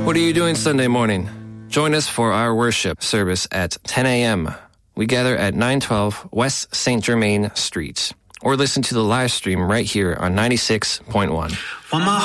What are you doing Sunday morning? Join us for our worship service at 10 a.m. We gather at 912 West St. Germain Street. Or listen to the live stream right here on 96.1.